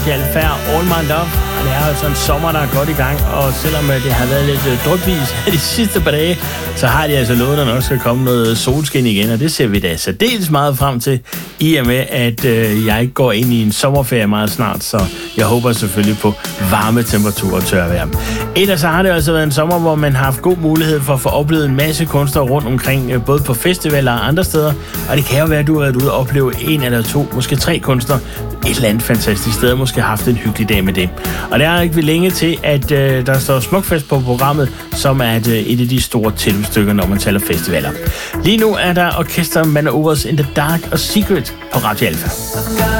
Alfa, All My Love. Og det er jo sådan en sommer, der er godt i gang, og selvom det har været lidt drypvis de sidste par dage, så har de altså lovet, at der nok skal komme noget solskin igen, og det ser vi da særdeles meget frem til, i og med, at jeg ikke går ind i en sommerferie meget snart, så jeg håber selvfølgelig på varme temperaturer og tørvejr. Ellers så har det altså været en sommer, hvor man har haft god mulighed for at få oplevet en masse kunstnere rundt omkring, både på festivaler og andre steder, og det kan jo være, at du har været ude og opleve en eller to, måske 3 kunstnere, et eller andet fantastisk sted, og måske haft en hyggelig dag med det. Og det er ikke længe til, at der står Smukfest på programmet, som er et af de store tilstykker, når man taler festivaler. Lige nu er der orkester Manowars in the Dark og Secret på Radio Alfa.